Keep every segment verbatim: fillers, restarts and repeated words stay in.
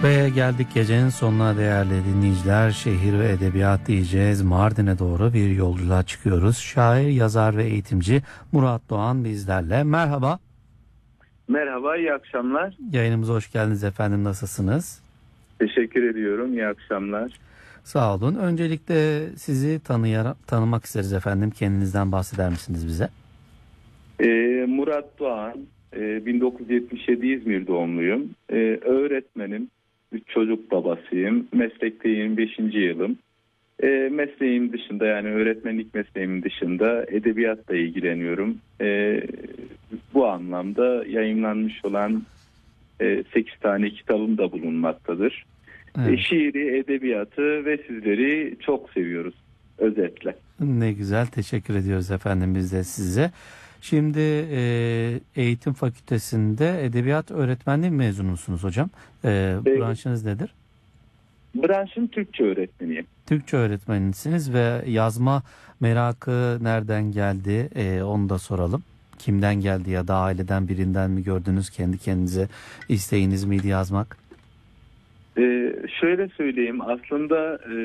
Ve geldik gecenin sonuna değerli dinleyiciler. Şehir ve edebiyat diyeceğiz. Mardin'e doğru bir yolculuğa çıkıyoruz. Şair, yazar ve eğitimci Murat Doğan bizlerle. Merhaba. Merhaba, iyi akşamlar. Yayınımıza hoş geldiniz efendim. Nasılsınız? Teşekkür ediyorum, iyi akşamlar. Sağ olun. Öncelikle sizi tanıyarak, tanımak isteriz efendim. Kendinizden bahseder misiniz bize? Ee, Murat Doğan, e, bin dokuz yüz yetmiş yedi İzmir doğumluyum. Ee, öğretmenim, üç çocuk babasıyım. Meslekte yirmi beşinci yılım. Ee, mesleğim dışında, yani öğretmenlik mesleğimin dışında edebiyatla ilgileniyorum. Ee, bu anlamda yayınlanmış olan e, sekiz tane kitabım da bulunmaktadır. Evet. Şiiri, edebiyatı ve sizleri çok seviyoruz özetle. Ne güzel, teşekkür ediyoruz efendim biz de size. Şimdi e, eğitim fakültesinde edebiyat öğretmenliği mezunusunuz hocam. E, Evet. Branşınız nedir? Branşım Türkçe öğretmeniyim. Türkçe öğretmenisiniz ve yazma merakı nereden geldi e, onu da soralım. Kimden geldi ya da aileden birinden mi gördünüz, kendi kendinize isteğiniz miydi yazmak? Ee, şöyle söyleyeyim, aslında e,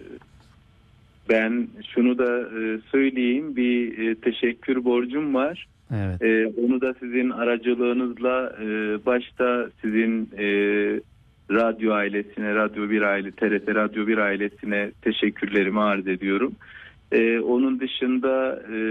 ben şunu da e, söyleyeyim, bir e, teşekkür borcum var. Evet. E, onu da sizin aracılığınızla e, başta sizin e, radyo ailesine, Radyo bir aile, T R T Radyo bir ailesine teşekkürlerimi arz ediyorum. E, onun dışında e,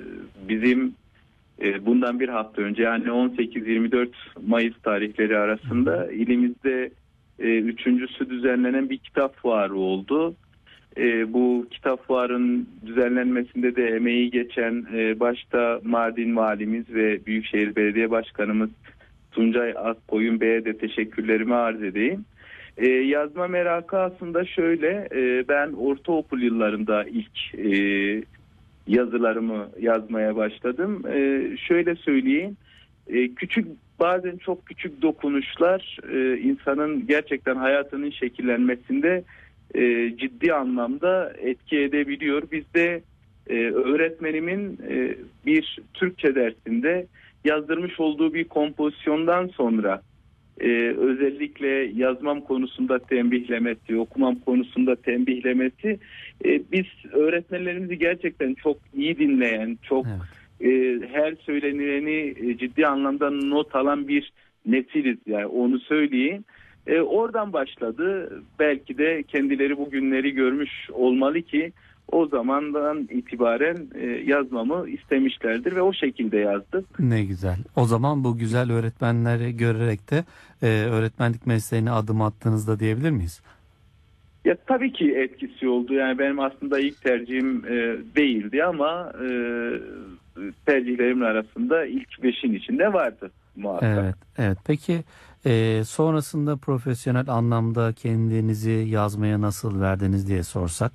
bizim e, bundan bir hafta önce, yani on sekiz yirmi dört Mayıs tarihleri arasında ilimizde e, üçüncüsü düzenlenen bir kitap fuarı oldu. E, bu kitap fuarının düzenlenmesinde de emeği geçen e, başta Mardin Valimiz ve Büyükşehir Belediye Başkanımız Tuncay Akkoyun Bey'e de teşekkürlerimi arz edeyim. E, yazma merakı aslında şöyle, e, ben ortaokul yıllarında ilk e, yazılarımı yazmaya başladım. E, şöyle söyleyeyim, e, küçük, bazen çok küçük dokunuşlar e, insanın gerçekten hayatının şekillenmesinde e, ciddi anlamda etki edebiliyor. Bizde e, öğretmenimin e, bir Türkçe dersinde yazdırmış olduğu bir kompozisyondan sonra e, özellikle yazmam konusunda tembihlemesi, okumam konusunda tembihlemesi, e, biz öğretmenlerimizi gerçekten çok iyi dinleyen, çok evet. e, her söylenileni e, ciddi anlamda not alan bir nesiliz, yani onu söyleyeyim. E, oradan başladı. Belki de kendileri bu günleri görmüş olmalı ki o zamandan itibaren e, yazmamı istemişlerdir ve o şekilde yazdım. Ne güzel. O zaman bu güzel öğretmenleri görerek de e, öğretmenlik mesleğine adım attığınızda diyebilir miyiz? Ya tabii ki etkisi oldu. Yani benim aslında ilk tercihim e, değildi ama e, tercihlerimin arasında ilk beşin içinde vardı muhakkak. Evet, evet. Peki e, sonrasında profesyonel anlamda kendinizi yazmaya nasıl verdiniz diye sorsak?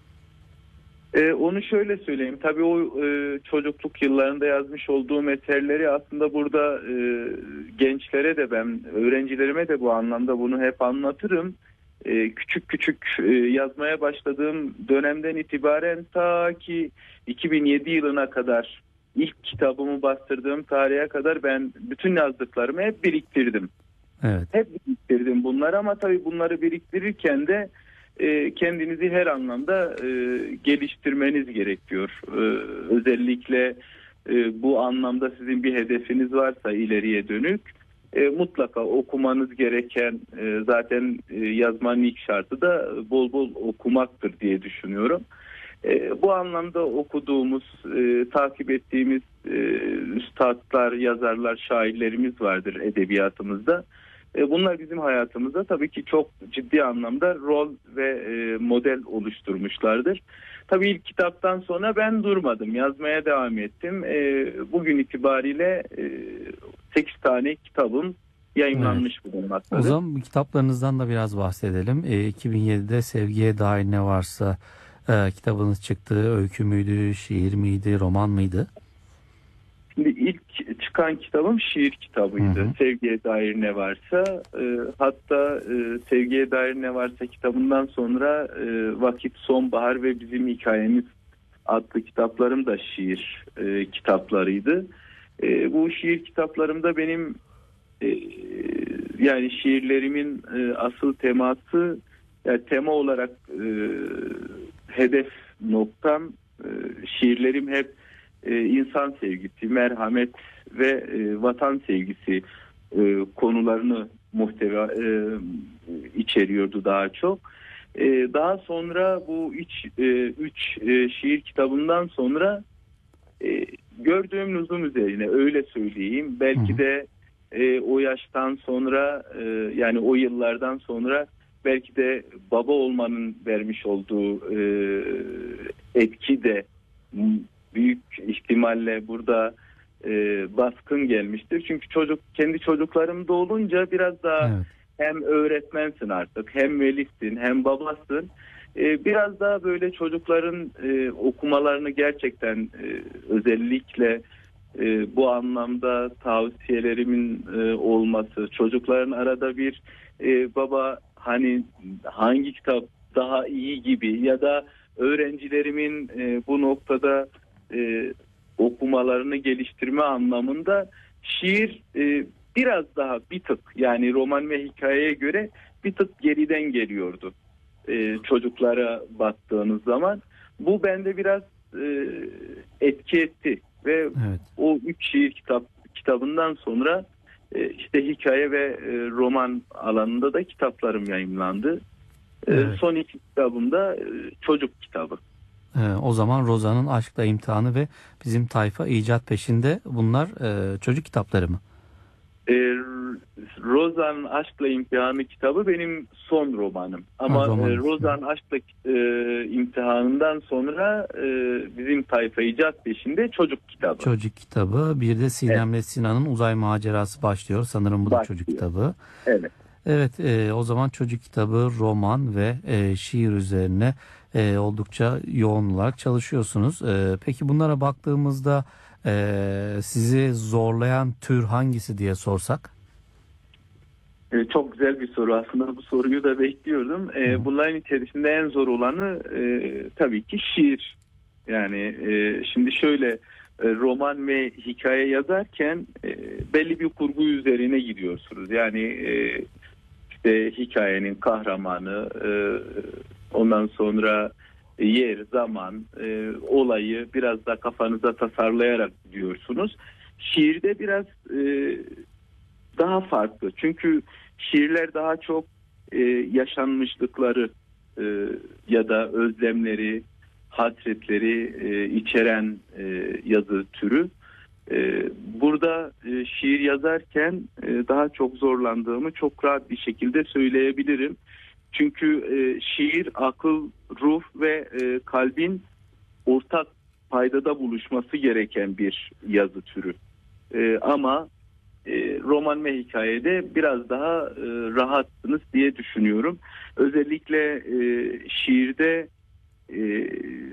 Ee, onu şöyle söyleyeyim. Tabii o e, çocukluk yıllarında yazmış olduğum eserleri aslında burada e, gençlere de, ben öğrencilerime de bu anlamda bunu hep anlatırım. E, küçük küçük e, yazmaya başladığım dönemden itibaren ta ki iki bin yedi yılına kadar, ilk kitabımı bastırdığım tarihe kadar ben bütün yazdıklarımı hep biriktirdim. Evet. Hep biriktirdim bunları ama tabii bunları biriktirirken de E, kendinizi her anlamda e, geliştirmeniz gerekiyor. E, özellikle e, bu anlamda sizin bir hedefiniz varsa ileriye dönük e, mutlaka okumanız gereken, e, zaten e, yazmanın ilk şartı da bol bol okumaktır diye düşünüyorum. E, bu anlamda okuduğumuz, e, takip ettiğimiz e, üstadlar, yazarlar, şairlerimiz vardır edebiyatımızda. Bunlar bizim hayatımızda tabii ki çok ciddi anlamda rol ve e, model oluşturmuşlardır. Tabii ilk kitaptan sonra ben durmadım, yazmaya devam ettim. E, bugün itibariyle e, sekiz tane kitabım yayınlanmış evet. bulunmaktadır. O zaman bu kitaplarınızdan da biraz bahsedelim. E, iki bin yedide Sevgiye Dair Ne Varsa e, kitabınız çıktı. Öykü müydü, şiir miydi, roman mıydı? Şimdi ilk çıkan kitabım şiir kitabıydı. Hı hı. Sevgiye Dair Ne Varsa. E, hatta e, Sevgiye Dair Ne Varsa kitabından sonra e, Vakit, Sonbahar ve Bizim Hikayemiz adlı kitaplarım da şiir e, kitaplarıydı. E, bu şiir kitaplarımda benim E, yani şiirlerimin e, asıl teması, yani tema olarak e, hedef noktam, e, şiirlerim hep e, insan sevgisi, merhamet ve e, vatan sevgisi e, konularını muhteva e, içeriyordu daha çok. E, daha sonra bu üç, e, üç e, şiir kitabından sonra e, gördüğüm lüzum üzerine, öyle söyleyeyim. Belki de e, o yaştan sonra, e, yani o yıllardan sonra belki de baba olmanın vermiş olduğu e, etki de büyük ihtimalle burada e, baskın gelmiştir. Çünkü çocuk kendi çocuklarım da olunca biraz daha Evet. hem öğretmensin artık, hem velisin, hem babasın. E, biraz daha böyle çocukların e, okumalarını gerçekten e, özellikle e, bu anlamda tavsiyelerimin e, olması, çocukların arada bir e, baba hani hangi kitap daha iyi gibi, ya da öğrencilerimin e, bu noktada e, okumalarını geliştirme anlamında şiir e, biraz daha bir tık, yani roman ve hikayeye göre bir tık geriden geliyordu e, çocuklara baktığınız zaman. Bu bende biraz e, etki etti ve Evet. o üç şiir kitap kitabından sonra e, işte hikaye ve e, roman alanında da kitaplarım yayımlandı. E, Evet. son iki kitabım da e, çocuk kitabı. Ee, o zaman Roza'nın Aşkla İmtihanı ve Bizim Tayfa İcat Peşinde, bunlar e, çocuk kitapları mı? E, Roza'nın Aşkla İmtihanı kitabı benim son romanım. Ama Ha, roman. e, Roza'nın Aşkla e, İmtihanı'ndan sonra e, Bizim Tayfa İcat Peşinde çocuk kitabı. Çocuk kitabı. Bir de Sinem'le Sinan'ın uzay macerası başlıyor. Sanırım bu da Başlıyor. çocuk kitabı. Evet. Evet, e, o zaman çocuk kitabı, roman ve e, şiir üzerine e, oldukça yoğun olarak çalışıyorsunuz. E, peki bunlara baktığımızda e, sizi zorlayan tür hangisi diye sorsak? E, çok güzel bir soru aslında, bu soruyu da bekliyordum. E, Hı. bunların içerisinde en zor olanı e, tabii ki şiir. Yani e, şimdi şöyle, e, roman ve hikaye yazarken e, belli bir kurgu üzerine gidiyorsunuz. Yani e, işte hikayenin kahramanı, e, ondan sonra yer, zaman, e, olayı biraz da kafanıza tasarlayarak gidiyorsunuz. Şiirde biraz e, daha farklı. Çünkü şiirler daha çok e, yaşanmışlıkları e, ya da özlemleri, hasretleri e, içeren e, yazı türü. E, burada e, şiir yazarken e, daha çok zorlandığımı çok rahat bir şekilde söyleyebilirim. Çünkü e, şiir akıl, ruh ve e, kalbin ortak paydada buluşması gereken bir yazı türü. E, ama E, roman ve hikayede biraz daha e, rahatsınız diye düşünüyorum. Özellikle e, şiirde e,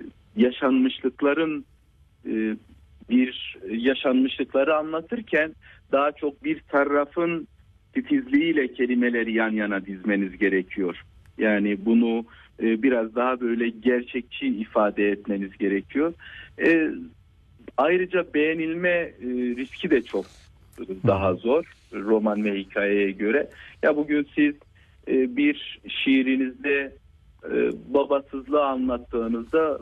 yaşanmışlıkların e, bir yaşanmışlıkları anlatırken daha çok bir tarafın titizliğiyle kelimeleri yan yana dizmeniz gerekiyor. Yani bunu e, biraz daha böyle gerçekçi ifade etmeniz gerekiyor. E, ayrıca beğenilme e, riski de çok daha zor roman ve hikayeye göre. Ya bugün siz e, bir şiirinizde e, babasızlığı anlattığınızda,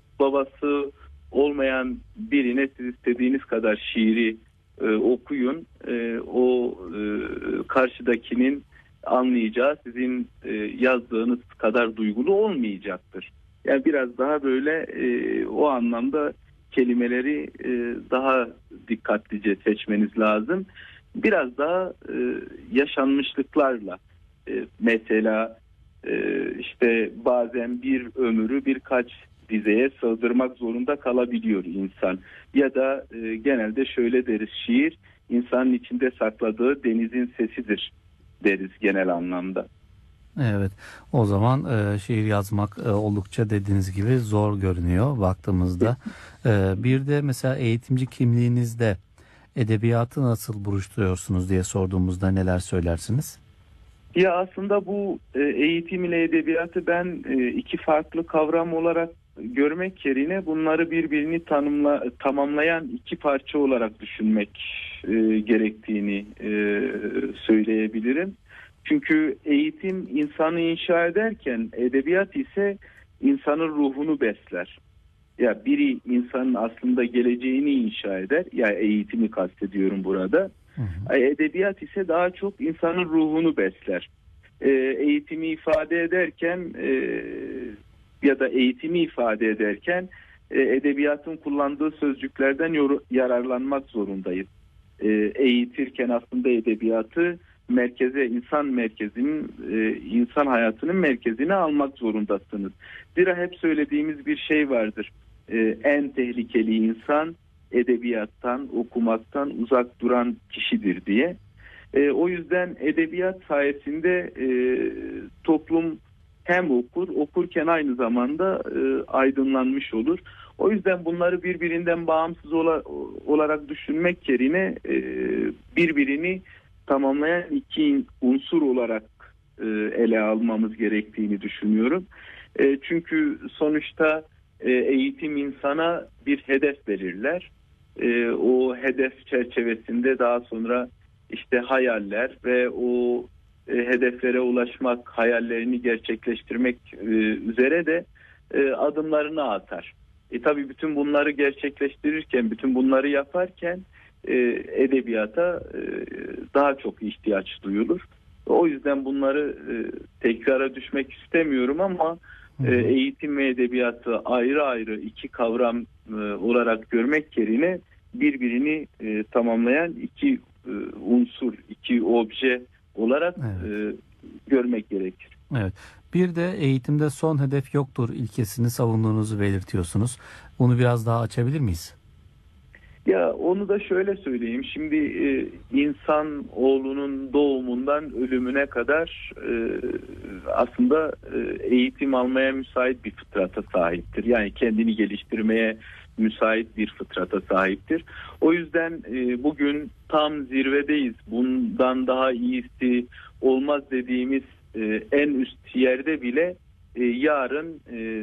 babası olmayan birine siz istediğiniz kadar şiiri e, okuyun. E, o e, karşıdakinin anlayacağı sizin e, yazdığınız kadar duygulu olmayacaktır. Yani biraz daha böyle e, o anlamda kelimeleri e, daha dikkatlice seçmeniz lazım. Biraz daha e, yaşanmışlıklarla e, mesela e, işte bazen bir ömrü birkaç dizeye sığdırmak zorunda kalabiliyor insan. Ya da e, genelde şöyle deriz, şiir insanın içinde sakladığı denizin sesidir deriz genel anlamda. Evet, o zaman e, şiir yazmak e, oldukça dediğiniz gibi zor görünüyor baktığımızda. E, bir de mesela eğitimci kimliğinizde edebiyatı nasıl buruşturuyorsunuz diye sorduğumuzda neler söylersiniz? Ya aslında bu e, eğitim ile edebiyatı ben e, iki farklı kavram olarak görmek yerine bunları birbirini tanımla, tamamlayan iki parça olarak düşünmek e, gerektiğini e, söyleyebilirim. Çünkü eğitim insanı inşa ederken edebiyat ise insanın ruhunu besler. Ya biri insanın aslında geleceğini inşa eder. Ya eğitimi kastediyorum burada. Hı hı. Edebiyat ise daha çok insanın ruhunu besler. E, eğitimi ifade ederken e, ya da eğitimi ifade ederken e, edebiyatın kullandığı sözcüklerden yor- yararlanmak zorundayız. E, eğitirken aslında edebiyatı merkeze, insan merkezinin, e, insan hayatının merkezine almak zorundasınız. Zira hep söylediğimiz bir şey vardır. E, en tehlikeli insan edebiyattan, okumaktan uzak duran kişidir diye. E, o yüzden edebiyat sayesinde e, toplum hem okur, okurken aynı zamanda e, aydınlanmış olur. O yüzden bunları birbirinden bağımsız ola, olarak düşünmek yerine e, birbirini tamamlayan iki unsur olarak e, ele almamız gerektiğini düşünüyorum. E, çünkü sonuçta e, eğitim insana bir hedef belirler. E, o hedef çerçevesinde daha sonra işte hayaller ve o e, hedeflere ulaşmak, hayallerini gerçekleştirmek e, üzere de e, adımlarını atar. E tabii bütün bunları gerçekleştirirken, bütün bunları yaparken e, edebiyata e, daha çok ihtiyaç duyulur. O yüzden bunları e, tekrara düşmek istemiyorum ama e, eğitim ve edebiyatı ayrı ayrı iki kavram e, olarak görmek yerine birbirini e, tamamlayan iki e, unsur, iki obje olarak evet. e, görmek gerekir. Evet. Bir de eğitimde son hedef yoktur ilkesini savunduğunuzu belirtiyorsunuz. Bunu biraz daha açabilir miyiz? Ya onu da şöyle söyleyeyim. Şimdi e, insan oğlunun doğumundan ölümüne kadar e, aslında e, eğitim almaya müsait bir fıtrata sahiptir. Yani kendini geliştirmeye müsait bir fıtrata sahiptir. O yüzden e, bugün tam zirvedeyiz. Bundan daha iyisi olmaz dediğimiz e, en üst yerde bile e, yarın e,